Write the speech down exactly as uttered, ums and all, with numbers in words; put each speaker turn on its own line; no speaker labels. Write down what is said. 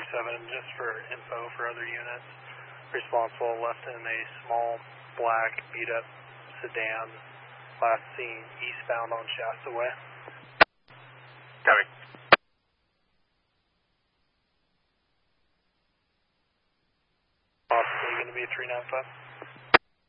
seven, just for info for other units. Responsible left in a small, black, beat-up sedan, last seen eastbound on Shasta Way.
Copy.
Possibly going to be three nine five.